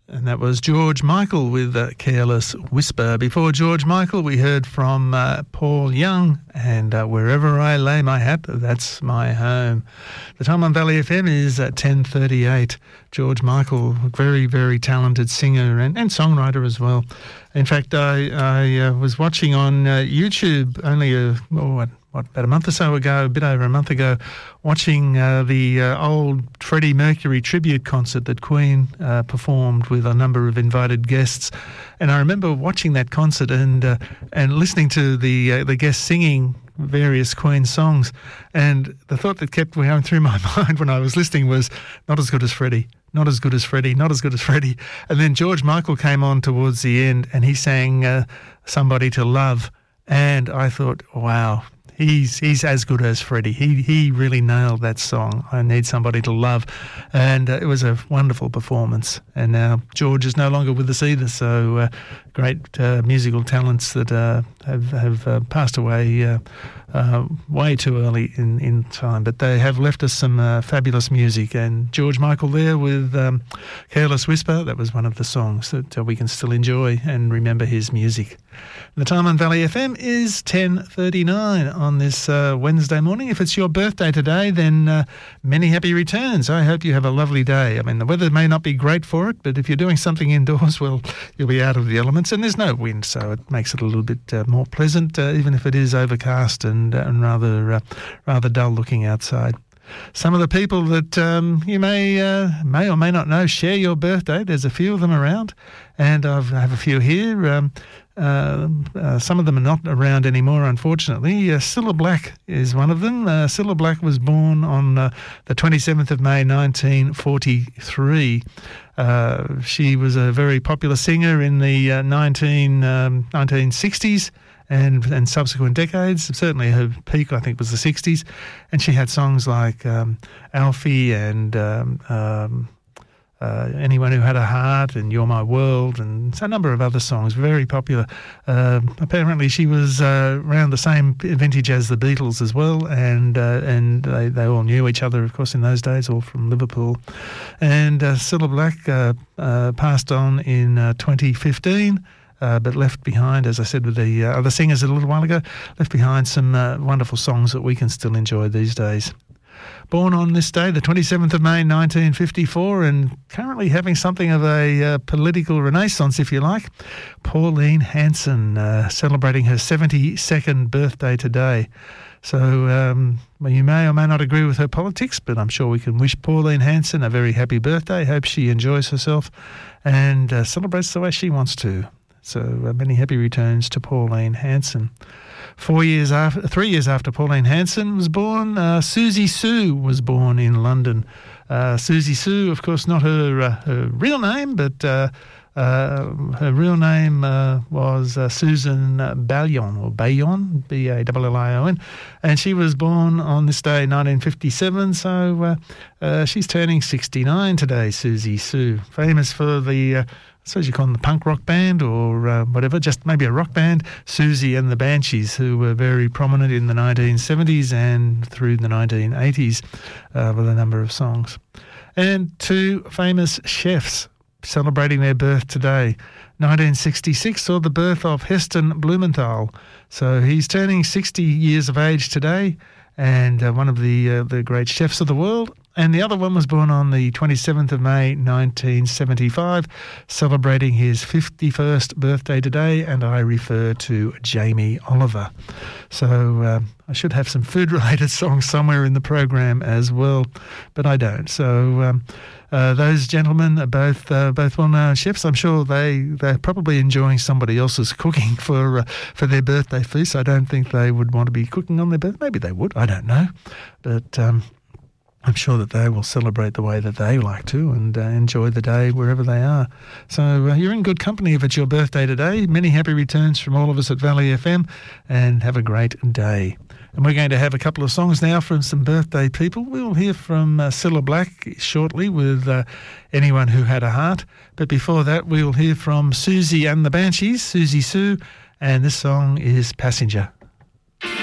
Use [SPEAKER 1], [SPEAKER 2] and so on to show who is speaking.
[SPEAKER 1] And that was George Michael with Careless Whisper. Before George Michael, we heard from Paul Young and Wherever I Lay My Hat, That's My Home. The time on Valley FM is at 10:38. George Michael, very, very talented singer and songwriter as well. In fact, I was watching on YouTube only about a month or so ago, a bit over a month ago, watching the old Freddie Mercury tribute concert that Queen performed with a number of invited guests. And I remember watching that concert and listening to the guests singing various Queen songs. And the thought that kept going through my mind when I was listening was, not as good as Freddie. Not as good as Freddie, not as good as Freddie. And then George Michael came on towards the end and he sang Somebody to Love. And I thought, wow, he's as good as Freddie. He really nailed that song, I Need Somebody to Love. And it was a wonderful performance. And now George is no longer with us either, so great musical talents that have passed away way too early in time, but they have left us some fabulous music. And George Michael there with Careless Whisper, that was one of the songs that we can still enjoy and remember his music. The time on Valley FM is 10:39 on this Wednesday morning. If it's your birthday today, then many happy returns. I hope you have a lovely day. I mean, the weather may not be great for it, but if you're doing something indoors, well, you'll be out of the elements, and there's no wind, so it makes it a little bit more pleasant, even if it is overcast and rather dull looking outside. Some of the people that you may or may not know share your birthday. There's a few of them around, and I have a few here. Some of them are not around anymore, unfortunately. Cilla Black is one of them. Cilla Black was born on the 27th of May 1943. She was a very popular singer in the 1960s and subsequent decades. Certainly her peak, I think, was the 60s. And she had songs like Alfie and Anyone Who Had a Heart and You're My World and a number of other songs, very popular. Apparently she was around the same vintage as the Beatles as well, and they all knew each other, of course, in those days, all from Liverpool. And Cilla Black passed on in 2015. But left behind, as I said with the other singers a little while ago, left behind some wonderful songs that we can still enjoy these days. Born on this day, the 27th of May 1954, and currently having something of a political renaissance, if you like, Pauline Hanson, celebrating her 72nd birthday today. So you may or may not agree with her politics, but I'm sure we can wish Pauline Hanson a very happy birthday. Hope she enjoys herself and celebrates the way she wants to. So many happy returns to Pauline Hanson. 3 years after Pauline Hanson was born, Susie Sue was born in London. Susie Sue, of course, not her real name, but her real name was Susan Ballion, or Bayon, Ballion, and she was born on this day, 1957, so she's turning 69 today, Susie Sue. Famous for the... I suppose you call them the punk rock band or whatever, just maybe a rock band, Susie and the Banshees, who were very prominent in the 1970s and through the 1980s with a number of songs. And two famous chefs celebrating their birth today. 1966 saw the birth of Heston Blumenthal. So he's turning 60 years of age today and one of the great chefs of the world. And the other one was born on the 27th of May, 1975, celebrating his 51st birthday today, and I refer to Jamie Oliver. So I should have some food-related songs somewhere in the program as well, but I don't. So those gentlemen are both well-known chefs. I'm sure they're probably enjoying somebody else's cooking for their birthday feast. I don't think they would want to be cooking on their birthday. Maybe they would, I don't know. But... I'm sure that they will celebrate the way that they like to and enjoy the day wherever they are. So you're in good company if it's your birthday today. Many happy returns from all of us at Valley FM, and have a great day. And we're going to have a couple of songs now from some birthday people. We'll hear from Cilla Black shortly with Anyone Who Had a Heart. But before that, we'll hear from Susie and the Banshees, Susie Sue, and this song is Passenger.